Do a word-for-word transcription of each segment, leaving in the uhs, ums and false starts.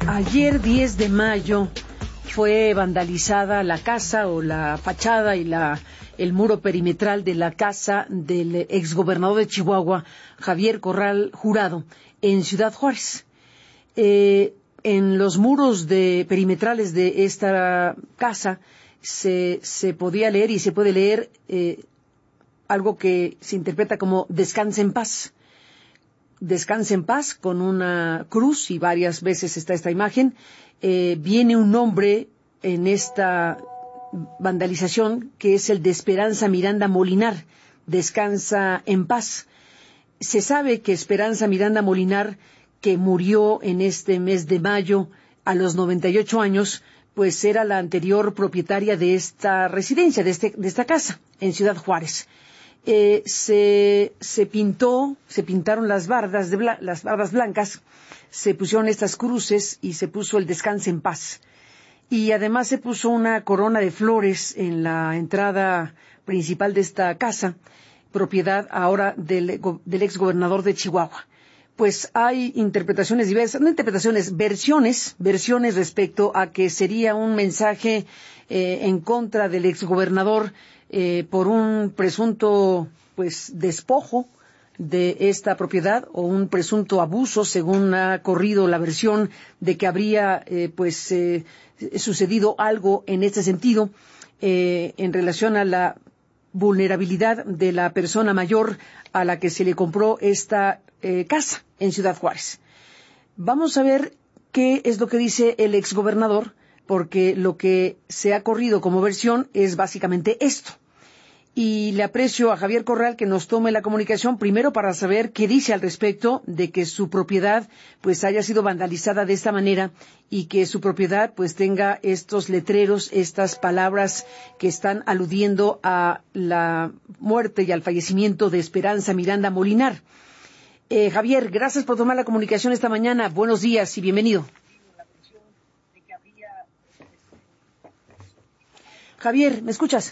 Ayer diez de mayo fue vandalizada la casa o la fachada y la el muro perimetral de la casa del exgobernador de Chihuahua, Javier Corral Jurado, en Ciudad Juárez. Eh, en los muros de perimetrales de esta casa se, se podía leer y se puede leer eh, algo que se interpreta como "Descanse en paz". Descanse en paz, con una cruz, y varias veces está esta imagen. Eh, viene un nombre en esta vandalización que es el de Esperanza Miranda Molinar. Descansa en paz. Se sabe que Esperanza Miranda Molinar, que murió en este mes de mayo a los noventa y ocho años, pues era la anterior propietaria de esta residencia, de, este, de esta casa, en Ciudad Juárez. Eh, se, se pintó, se pintaron las bardas, de bla, las bardas blancas, se pusieron estas cruces y se puso el "Descanse en paz". Y además se puso una corona de flores en la entrada principal de esta casa, propiedad ahora del, del exgobernador de Chihuahua. Pues hay interpretaciones diversas, no interpretaciones, versiones, versiones respecto a que sería un mensaje eh, en contra del exgobernador eh, por un presunto, pues, despojo de esta propiedad o un presunto abuso, según ha corrido la versión de que habría, eh, pues, eh, sucedido algo en este sentido eh, en relación a la vulnerabilidad de la persona mayor a la que se le compró esta eh, casa en Ciudad Juárez. Vamos a ver qué es lo que dice el exgobernador, porque lo que se ha corrido como versión es básicamente esto. Y le aprecio a Javier Corral que nos tome la comunicación primero para saber qué dice al respecto de que su propiedad pues haya sido vandalizada de esta manera y que su propiedad pues tenga estos letreros, estas palabras que están aludiendo a la muerte y al fallecimiento de Esperanza Miranda Molinar. Eh, Javier, gracias por tomar la comunicación esta mañana. Buenos días y bienvenido. Javier, ¿me escuchas?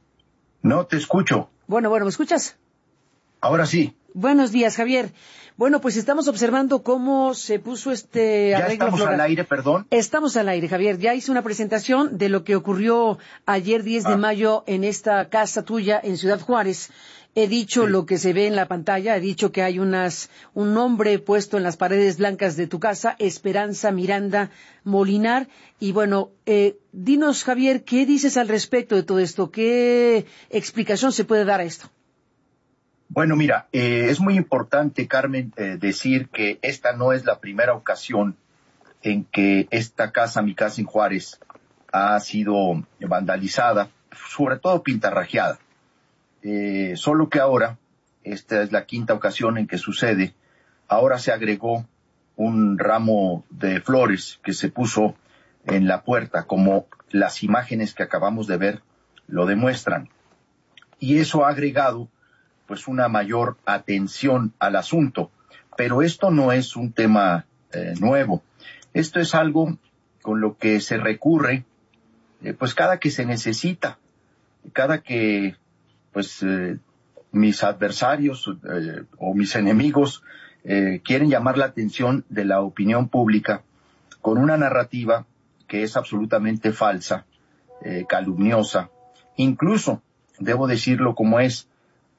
No te escucho. Bueno, bueno, ¿me escuchas? Ahora sí. Buenos días, Javier. Bueno, pues estamos observando cómo se puso este ¿Ya arreglo estamos floral. al aire, perdón? Estamos al aire, Javier. Ya hice una presentación de lo que ocurrió ayer diez de mayo en esta casa tuya en Ciudad Juárez. He dicho sí. Lo que se ve en la pantalla, he dicho que hay unas un nombre puesto en las paredes blancas de tu casa, Esperanza Miranda Molinar. Y bueno, eh, dinos, Javier, ¿qué dices al respecto de todo esto? ¿Qué explicación se puede dar a esto? Bueno, mira, eh, es muy importante, Carmen, eh, decir que esta no es la primera ocasión en que esta casa, mi casa en Juárez, ha sido vandalizada, sobre todo pintarrajeada. Eh, solo que ahora, esta es la quinta ocasión en que sucede, ahora se agregó un ramo de flores que se puso en la puerta, como las imágenes que acabamos de ver lo demuestran. Y eso ha agregado pues una mayor atención al asunto. Pero esto no es un tema eh, nuevo. Esto es algo con lo que se recurre eh, pues cada que se necesita, cada que pues eh, mis adversarios eh, o mis enemigos eh, quieren llamar la atención de la opinión pública con una narrativa que es absolutamente falsa, eh, calumniosa, incluso, debo decirlo como es,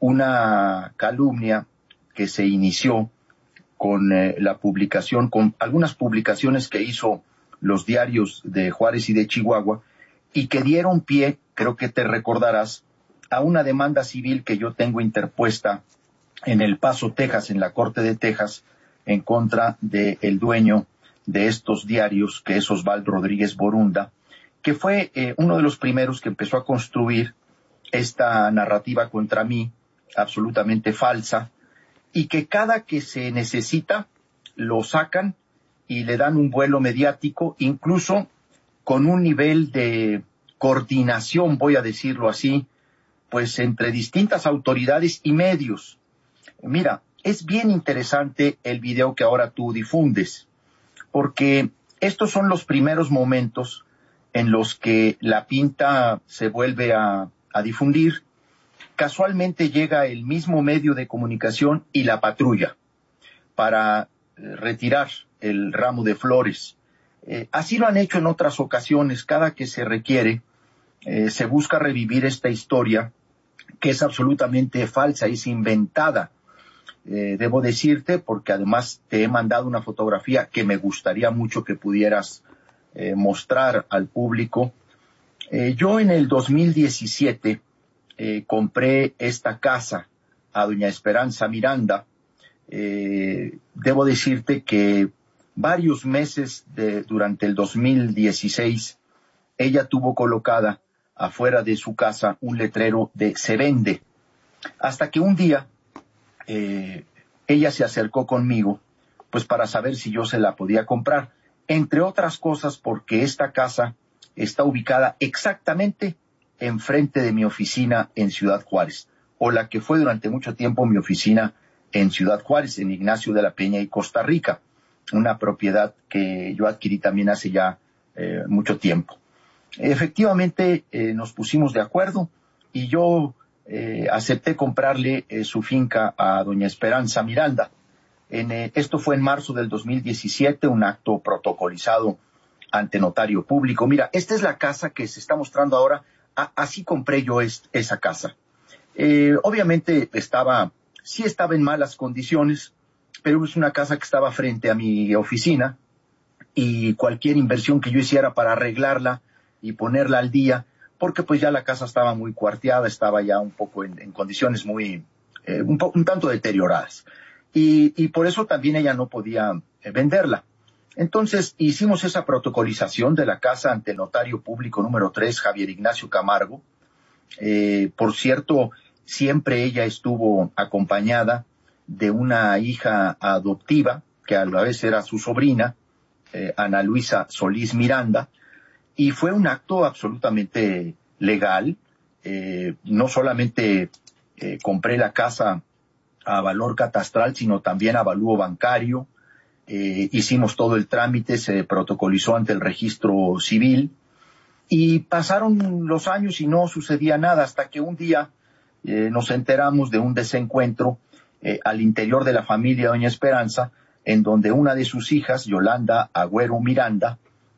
una calumnia que se inició con eh, la publicación, con algunas publicaciones que hizo los diarios de Juárez y de Chihuahua y que dieron pie, creo que te recordarás, a una demanda civil que yo tengo interpuesta en El Paso, Texas, en la Corte de Texas, en contra del dueño de estos diarios, que es Osvaldo Rodríguez Borunda, que fue eh, uno de los primeros que empezó a construir esta narrativa contra mí, absolutamente falsa, y que cada que se necesita lo sacan y le dan un vuelo mediático, incluso con un nivel de coordinación, voy a decirlo así, pues entre distintas autoridades y medios. Mira, es bien interesante el video que ahora tú difundes, porque estos son los primeros momentos en los que la pinta se vuelve a, a difundir. Casualmente llega el mismo medio de comunicación y la patrulla para eh, retirar el ramo de flores Eh, así lo han hecho en otras ocasiones. Cada que se requiere, eh, se busca revivir esta historia que es absolutamente falsa, es inventada. Eh, debo decirte, porque además te he mandado una fotografía que me gustaría mucho que pudieras eh, mostrar al público. Eh, yo en el dos mil diecisiete eh, compré esta casa a doña Esperanza Miranda. Eh, debo decirte que varios meses de, durante el dos mil dieciséis, ella tuvo colocada afuera de su casa un letrero de "se vende", hasta que un día eh, ella se acercó conmigo, pues para saber si yo se la podía comprar, entre otras cosas porque esta casa está ubicada exactamente enfrente de mi oficina en Ciudad Juárez, o la que fue durante mucho tiempo mi oficina en Ciudad Juárez, en Ignacio de la Peña y Costa Rica, una propiedad que yo adquirí también hace ya eh, mucho tiempo. Efectivamente, eh, nos pusimos de acuerdo y yo eh, acepté comprarle eh, su finca a doña Esperanza Miranda. En, eh, esto fue en marzo del dos mil diecisiete, un acto protocolizado ante notario público. Mira, esta es la casa que se está mostrando ahora. A, así compré yo es, esa casa. Eh, obviamente estaba, sí estaba en malas condiciones, pero es una casa que estaba frente a mi oficina y cualquier inversión que yo hiciera para arreglarla y ponerla al día, porque pues ya la casa estaba muy cuarteada, estaba ya un poco en, en condiciones muy, eh, un, po, un tanto deterioradas. Y, y por eso también ella no podía eh, venderla. Entonces hicimos esa protocolización de la casa ante el notario público número tres, Javier Ignacio Camargo. Eh, por cierto, siempre ella estuvo acompañada de una hija adoptiva, que a la vez era su sobrina, eh, Ana Luisa Solís Miranda, y fue un acto absolutamente legal. Eh, no solamente eh, compré la casa a valor catastral, sino también a avalúo bancario. Eh, hicimos todo el trámite, se protocolizó ante el registro civil, y pasaron los años y no sucedía nada, hasta que un día eh, nos enteramos de un desencuentro eh, al interior de la familia Doña Esperanza, en donde una de sus hijas, Yolanda Agüero Miranda,